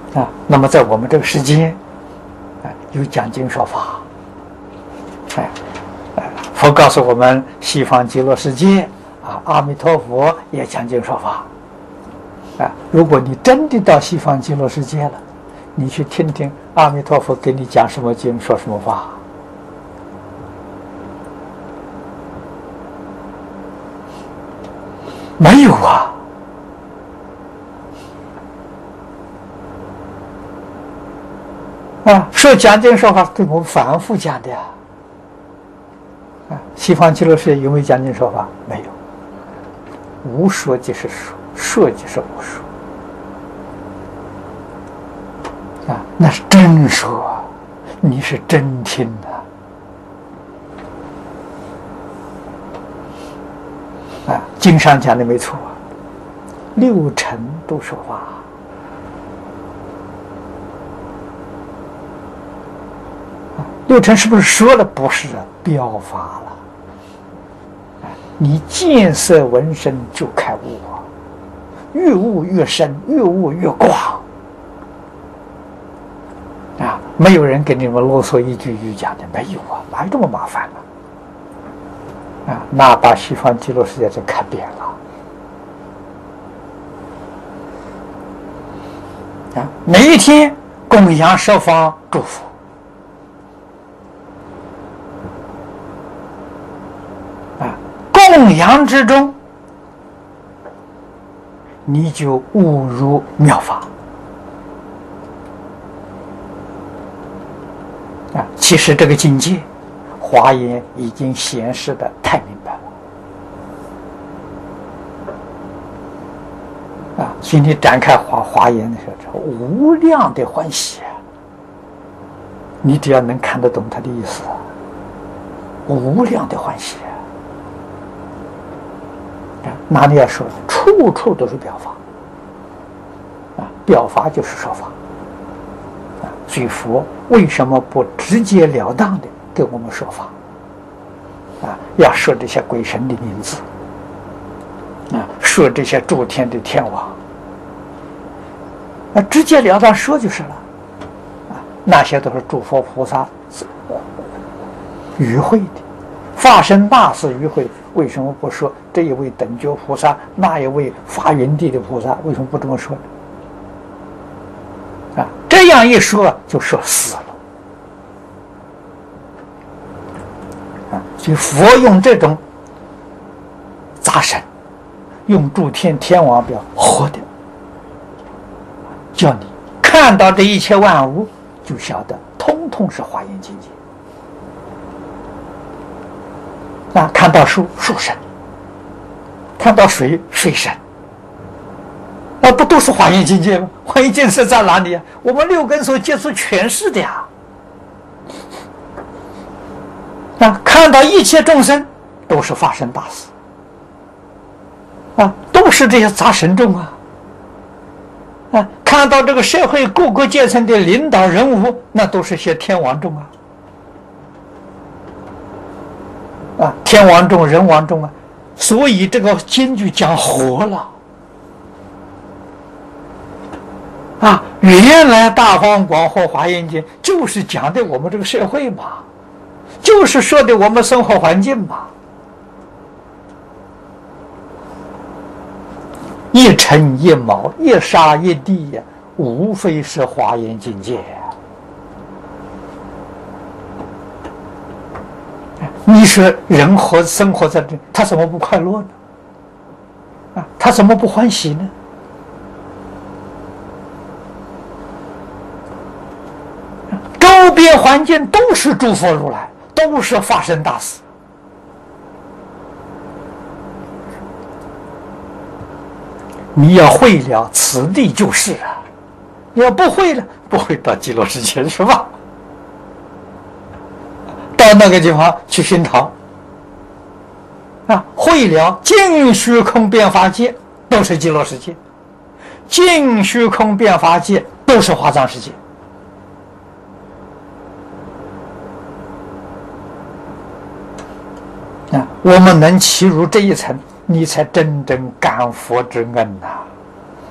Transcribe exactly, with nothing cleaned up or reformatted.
啊，那么在我们这个世间，啊，有讲经说法，哎，哎，佛告诉我们，西方极乐世界啊，阿弥陀佛也讲经说法。啊，如果你真的到西方极乐世界了，你去听听阿弥陀佛给你讲什么经，说什么法。没有啊。啊，说讲经说法对我们反复讲的呀。啊，西方极乐世界有没有讲经说法？没有。无说即是说，说即是无说。啊，那是真说，你是真听的。啊，经上讲的没错，六尘都说法。六尘是不是说了？不是啊，表法了。你见色闻声就开悟啊，越悟越深，越悟越广啊！没有人给你们啰嗦一句一句讲的，没有啊，哪有这么麻烦呢？啊，那把西方极乐世界就看扁了啊！每一天供养十方祝福。供养之中，你就悟入妙法啊！其实这个境界，华严已经显示的太明白了啊！所以你展开华华严的时候，无量的欢喜啊！你只要能看得懂它的意思，无量的欢喜。哪里要说，处处都是表法啊！表法就是说法啊！所以佛为什么不直截了当的给我们说法啊？要说这些鬼神的名字啊，说这些诸天的天王啊，直截了当说就是了啊！那些都是诸佛菩萨与会的，发生大事与会。为什么不说这一位等觉菩萨，那一位发云地的菩萨？为什么不这么说呢？啊，这样一说就说死了啊！所以佛用这种杂神，用诸天天王表活的，叫你看到这一切万物，就晓得通通是华严境界。啊，看到树树神，看到水水神，那不都是华严境界吗？华严境界在哪里啊？我们六根所接触全是的呀。啊，看到一切众生都是发生大事，啊，都是这些杂神众啊。啊，看到这个社会各个阶层的领导人物，那都是些天王众啊。啊，天王众、人王众啊，所以这个经就讲活了。啊，原来大方广佛华严经就是讲的我们这个社会嘛，就是说的我们生活环境嘛。一尘一毛，一沙一地呀，无非是华严境界。你说人活生活在这，他怎么不快乐呢？啊，他怎么不欢喜呢？周边环境都是诸佛如来，都是发生大事。你要会了，此地就是啊；你要不会了，不会到极乐世界去吧？到那个地方去寻讨啊，会了尽虚空变法界都是极乐世界，尽虚空变法界都是华藏世界啊。我们能起入这一层，你才真正感佛之恩呐、啊。